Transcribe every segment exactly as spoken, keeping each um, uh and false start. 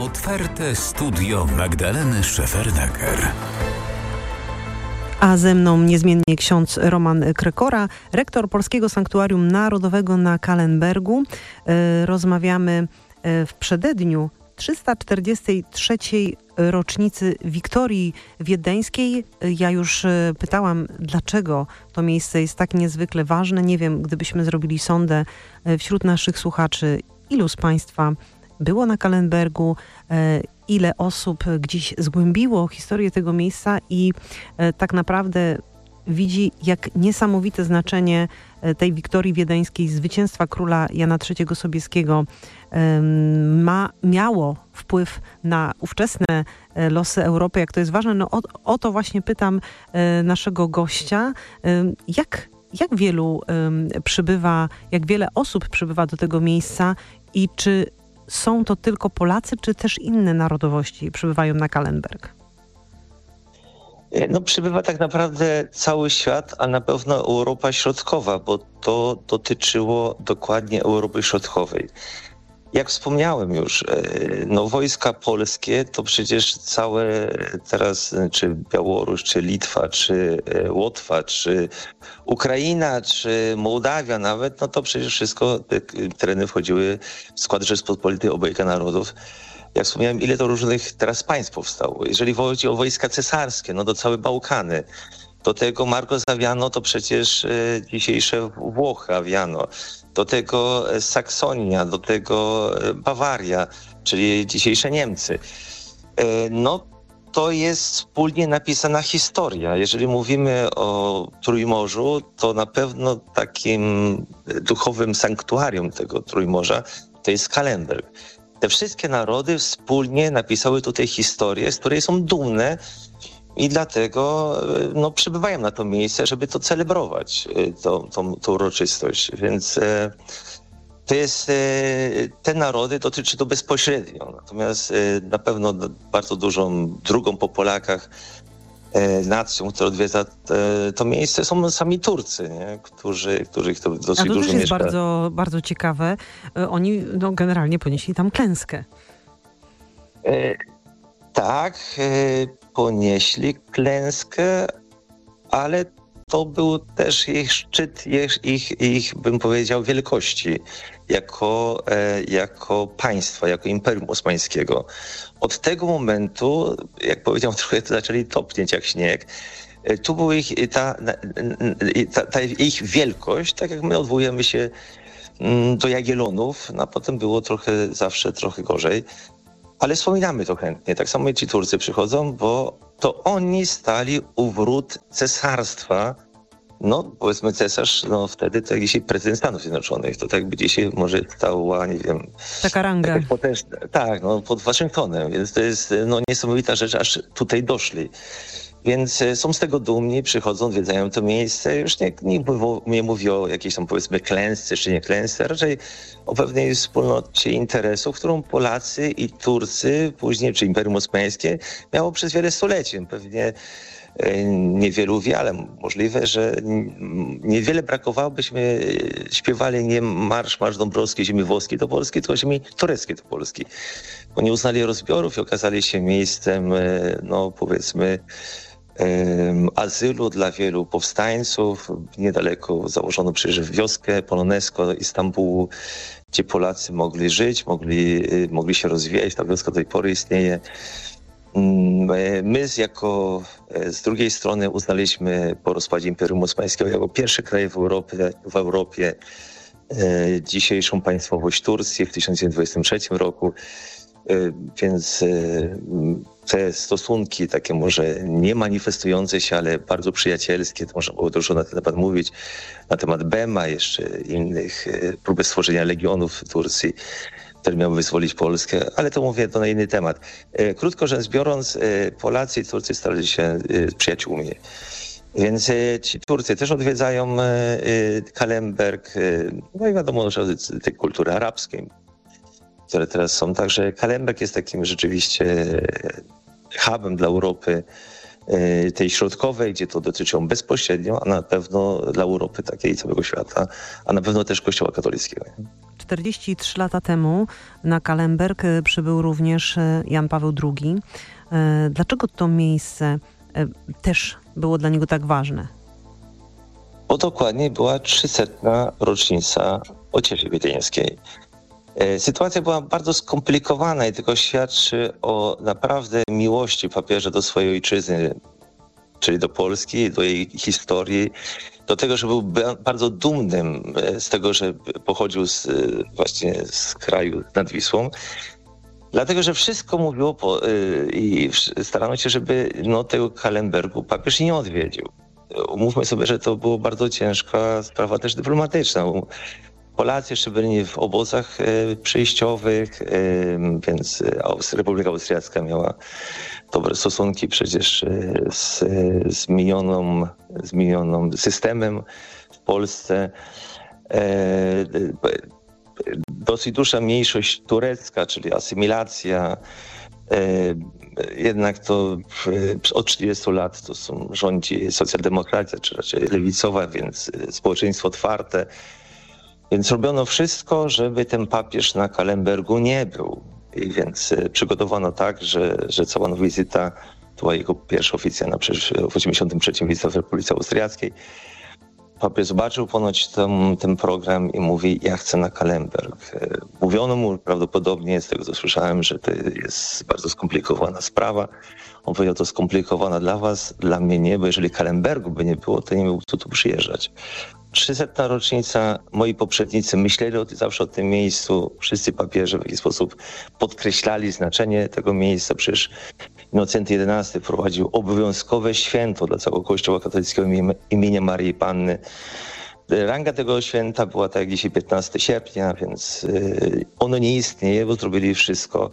Otwarte studio Magdaleny Szefernaker. A ze mną niezmiennie ksiądz Roman Krekora, rektor Polskiego Sanktuarium Narodowego na Kallenbergu. Rozmawiamy w przededniu trzysta czterdziestej trzeciej rocznicy Wiktorii Wiedeńskiej. Ja już pytałam, dlaczego to miejsce jest tak niezwykle ważne. Nie wiem, gdybyśmy zrobili sondę wśród naszych słuchaczy, ilu z Państwa było na Kallenbergu, ile osób gdzieś zgłębiło historię tego miejsca i tak naprawdę widzi, jak niesamowite znaczenie tej Wiktorii Wiedeńskiej, zwycięstwa króla Jana trzeciego Sobieskiego ma, miało wpływ na ówczesne losy Europy, jak to jest ważne. No o, o to właśnie pytam naszego gościa. Jak, jak wielu przybywa, jak wiele osób przybywa do tego miejsca i czy są to tylko Polacy, czy też inne narodowości przybywają na Kallenberg? No przybywa tak naprawdę cały świat, a na pewno Europa Środkowa, bo to dotyczyło dokładnie Europy Środkowej. Jak wspomniałem już, no wojska polskie to przecież całe teraz, czy Białoruś, czy Litwa, czy Łotwa, czy Ukraina, czy Mołdawia nawet, no to przecież wszystko te tereny wchodziły w skład Rzeczpospolitej Obojga Narodów. Jak wspomniałem, ile to różnych teraz państw powstało. Jeżeli chodzi o wojska cesarskie, no to całe Bałkany. Do tego Marco Aviano to przecież dzisiejsze Włochy, Aviano. Do tego Saksonia, do tego Bawaria, czyli dzisiejsze Niemcy. No to jest wspólnie napisana historia. Jeżeli mówimy o Trójmorzu, to na pewno takim duchowym sanktuarium tego Trójmorza to jest Kallenberg. Te wszystkie narody wspólnie napisały tutaj historię, z której są dumne i dlatego no, przybywają na to miejsce, żeby to celebrować, tą, tą, tą uroczystość. Więc e, to jest, e, te narody dotyczy to bezpośrednio. Natomiast e, na pewno bardzo dużą, drugą po Polakach e, nacją, która odwiedza te, to miejsce, są sami Turcy, nie? Którzy, których to dosyć A to dużo też jest mieszka. bardzo, bardzo ciekawe. Oni no, generalnie ponieśli tam klęskę. E, tak, e, ponieśli klęskę, ale to był też ich szczyt, ich, ich, ich bym powiedział, wielkości jako, e, jako państwa, jako Imperium Osmańskiego. Od tego momentu, jak powiedziałem, trochę to zaczęli topnieć jak śnieg. E, tu była ich, ta, ta, ta ich wielkość, tak jak my odwołujemy się mm, do Jagiellonów, no, a potem było trochę, zawsze trochę gorzej. Ale wspominamy to chętnie. Tak samo ci Turcy przychodzą, bo to oni stali u wrót cesarstwa. No, powiedzmy cesarz, no wtedy to jak dzisiaj prezydent Stanów Zjednoczonych. To tak jakby dzisiaj może stała, nie wiem... Taka ranga. Potężna, tak, no pod Waszyngtonem. Więc to jest no, niesamowita rzecz, aż tutaj doszli. Więc są z tego dumni, przychodzą, odwiedzają to miejsce. Już nie, nie, nie mówi o jakiejś tam powiedzmy klęsce czy nie klęsce, raczej o pewnej wspólnocie interesów, którą Polacy i Turcy, później czy Imperium Osmańskie miało przez wiele stoleci. Pewnie niewielu wie, ale możliwe, że niewiele brakowało, byśmy śpiewali nie marsz, marsz Dąbrowski, ziemi włoskiej do Polski, tylko ziemi tureckiej do Polski. Bo nie uznali rozbiorów i okazali się miejscem, no powiedzmy, um, azylu dla wielu powstańców. Niedaleko założono przecież wioskę Polonesko Istambułu, gdzie Polacy mogli żyć, mogli, mogli się rozwijać. Ta wioska do tej pory istnieje. My jako z drugiej strony uznaliśmy po rozpadzie Imperium Osmańskiego jako pierwszy kraj w Europie, w Europie dzisiejszą państwowość Turcji w tysiąc dziewięćset dwudziestym trzecim roku. Więc te stosunki takie może nie manifestujące się, ale bardzo przyjacielskie, to można było dużo na ten temat mówić, na temat Bema, jeszcze innych próby stworzenia legionów w Turcji, które miały wyzwolić Polskę, ale to mówię, to na inny temat. Krótko rzecz biorąc, Polacy i Turcy stali się przyjaciółmi. Więc ci Turcy też odwiedzają Kallenberg, no i wiadomo, że tej kultury arabskiej, które teraz są. Także Kallenberg jest takim rzeczywiście hubem dla Europy tej środkowej, gdzie to dotyczy ją bezpośrednio, a na pewno dla Europy takiej całego świata, a na pewno też Kościoła katolickiego. czterdzieści trzy lata temu na Calenberg przybył również Jan Paweł drugi. Dlaczego to miejsce też było dla niego tak ważne? Bo dokładnie była trzysetna rocznica Ociechy Wiedeńskiej. Sytuacja była bardzo skomplikowana i tylko świadczy o naprawdę miłości papieża do swojej ojczyzny, czyli do Polski, do jej historii, do tego, że był bardzo dumnym z tego, że pochodził z, właśnie z kraju nad Wisłą. Dlatego, że wszystko mówiło po, i starano się, żeby no, tego Calenbergu papież nie odwiedził. Umówmy sobie, że to była bardzo ciężka sprawa też dyplomatyczna. Polacy jeszcze byli w obozach przejściowych, więc Republika Austriacka miała dobre stosunki przecież z, z, minioną, z minioną systemem w Polsce. Dosyć duża mniejszość turecka, czyli asymilacja. Jednak to od trzydziestu lat to są, rządzi socjaldemokracja, czy raczej lewicowa, więc społeczeństwo otwarte. Więc robiono wszystko, żeby ten papież na Calenbergu nie był. I więc przygotowano tak, że, że cała no wizyta, to była jego pierwsza oficjalna, przecież w osiemdziesiątym trzecim wizyta w Republice Austriackiej. Papież zobaczył ponoć ten, ten program i mówi, ja chcę na Calenberg. Mówiono mu prawdopodobnie, z tego co słyszałem, że to jest bardzo skomplikowana sprawa. On powiedział, to skomplikowana dla was, dla mnie nie, bo jeżeli Calenbergu by nie było, to nie mógł tu, tu przyjeżdżać. trzysetna rocznica, moi poprzednicy myśleli o, zawsze o tym miejscu, wszyscy papieże w jakiś sposób podkreślali znaczenie tego miejsca. Przecież Innocenty jedenasty wprowadził obowiązkowe święto dla całego Kościoła katolickiego imienia Maryi Panny. Ranga tego święta była tak jak dzisiaj piętnastego sierpnia, więc ono nie istnieje, bo zrobili wszystko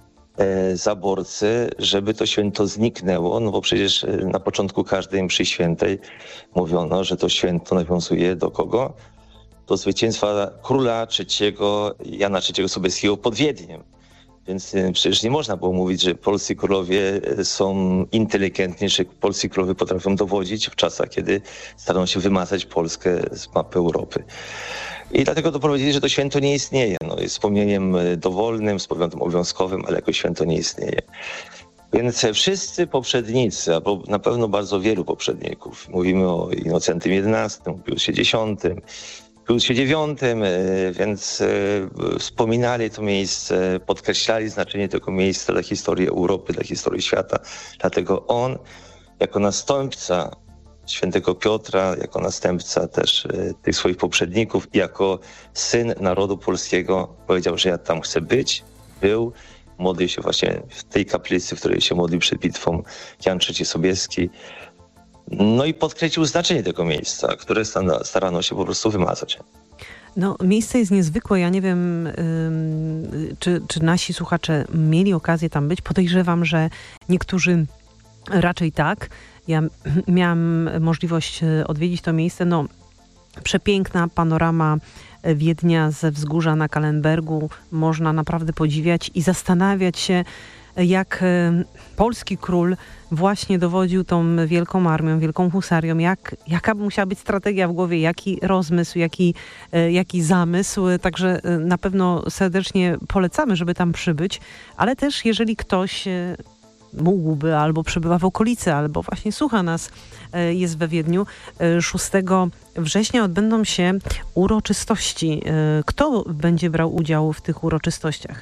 zaborcy, żeby to święto zniknęło, no bo przecież na początku każdej mszy świętej mówiono, że to święto nawiązuje do kogo? Do zwycięstwa króla trzeciego, Jana trzeciego Sobieskiego pod Wiedniem. Więc przecież nie można było mówić, że polscy królowie są inteligentni, że polscy królowie potrafią dowodzić w czasach, kiedy starano się wymazać Polskę z mapy Europy. I dlatego doprowadzili, że to święto nie istnieje. No, jest wspomnieniem dowolnym, wspomnieniem obowiązkowym, ale jako święto nie istnieje. Więc wszyscy poprzednicy, albo na pewno bardzo wielu poprzedników, mówimy o Innocentym jedenastym, Piusie dziesiątym, Piusie dziewiątym, więc wspominali to miejsce, podkreślali znaczenie tego miejsca dla historii Europy, dla historii świata. Dlatego on, jako następca świętego Piotra, jako następca też tych swoich poprzedników, jako syn narodu polskiego powiedział, że ja tam chcę być, był, modlił się właśnie w tej kaplicy, w której się modlił przed bitwą Jan trzeci Sobieski. No i podkreślił znaczenie tego miejsca, które starano się po prostu wymazać. No, miejsce jest niezwykłe. Ja nie wiem, yy, czy, czy nasi słuchacze mieli okazję tam być. Podejrzewam, że niektórzy raczej tak. Ja miałam możliwość odwiedzić to miejsce. No, przepiękna panorama Wiednia ze wzgórza na Calenbergu. Można naprawdę podziwiać i zastanawiać się, jak polski król właśnie dowodził tą wielką armią, wielką husarią, jak, jaka musiała być strategia w głowie, jaki rozmysł, jaki, jaki zamysł. Także na pewno serdecznie polecamy, żeby tam przybyć, ale też jeżeli ktoś mógłby albo przebywa w okolicy, albo właśnie słucha nas, jest we Wiedniu, szóstego września odbędą się uroczystości. Kto będzie brał udział w tych uroczystościach?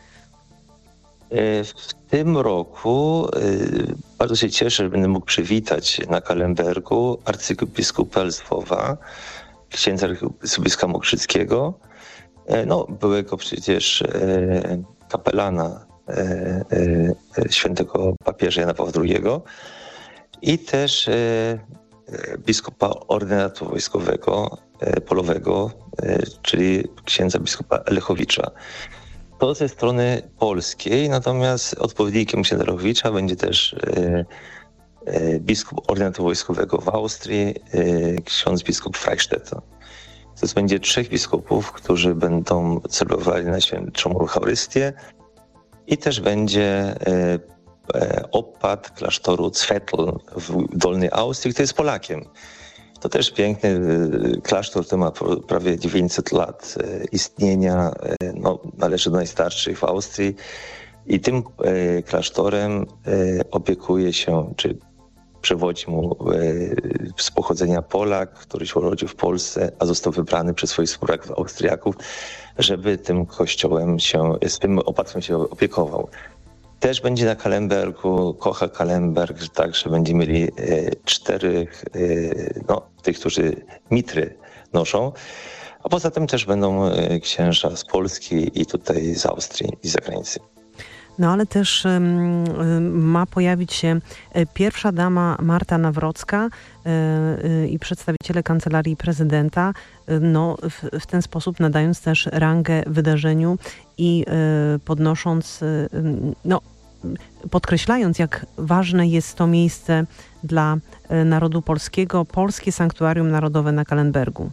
W tym roku bardzo się cieszę, że będę mógł przywitać na Calenbergu arcybiskupa Lwowa, księdza arcybiskupa Mokrzyckiego, no, byłego przecież kapelana świętego papieża Jana Pawła drugiego i też biskupa ordynatu wojskowego, polowego, czyli księdza biskupa Lechowicza. To ze strony polskiej, natomiast odpowiednikiem księdza Lechowicza będzie też biskup ordynatu wojskowego w Austrii, ksiądz biskup Freistetter. To będzie trzech biskupów, którzy będą celebrowali na świętszą Eucharystię i też będzie opat klasztoru Zwettl w Dolnej Austrii, który jest Polakiem. To też piękny klasztor, który ma prawie dziewięćset lat istnienia, no, należy do najstarszych w Austrii i tym klasztorem opiekuje się, czy przewodzi mu z pochodzenia Polak, który się urodził w Polsce, a został wybrany przez swoich współpraków Austriaków, żeby tym kościołem się, z tym opatrom się opiekował. Też będzie na Calenbergu, kocha Calenberg, także będziemy mieli czterech, no, tych, którzy mitry noszą, a poza tym też będą księża z Polski i tutaj z Austrii i z zagranicy. No ale też um, ma pojawić się pierwsza dama Marta Nawrocka y, i przedstawiciele Kancelarii Prezydenta, y, no, w, w ten sposób nadając też rangę wydarzeniu i y, podnosząc, y, no, podkreślając, jak ważne jest to miejsce dla y, narodu polskiego, Polskie Sanktuarium Narodowe na Calenbergu.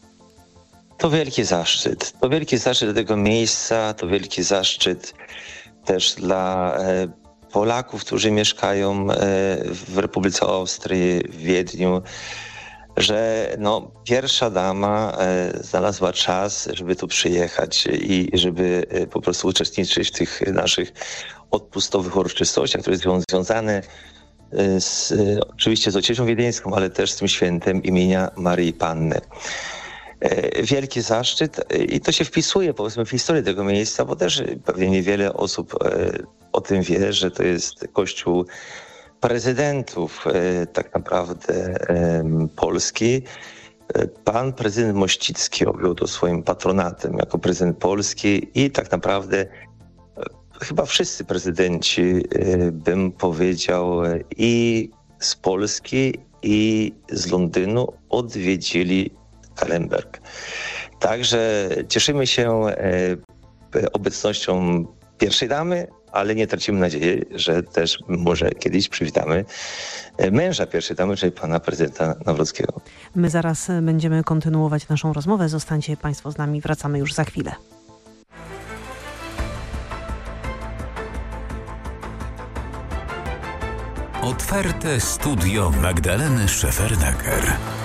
To wielki zaszczyt. To wielki zaszczyt tego miejsca, to wielki zaszczyt też dla Polaków, którzy mieszkają w Republice Austrii, w Wiedniu, że no, pierwsza dama znalazła czas, żeby tu przyjechać i żeby po prostu uczestniczyć w tych naszych odpustowych uroczystościach, które są związane z, oczywiście z Ocieczą Wiedeńską, ale też z tym świętem imienia Maryi Panny. Wielki zaszczyt i to się wpisuje, powiedzmy, w historię tego miejsca, bo też pewnie niewiele osób o tym wie, że to jest kościół prezydentów tak naprawdę Polski. Pan prezydent Mościcki objął to swoim patronatem jako prezydent Polski i tak naprawdę chyba wszyscy prezydenci, bym powiedział, i z Polski, i z Londynu odwiedzili Calenberg. Także cieszymy się obecnością pierwszej damy, ale nie tracimy nadziei, że też może kiedyś przywitamy męża pierwszej damy, czyli pana prezydenta Nawrockiego. My zaraz będziemy kontynuować naszą rozmowę. Zostańcie państwo z nami, wracamy już za chwilę. Otwarte studio Magdaleny Szefernaker.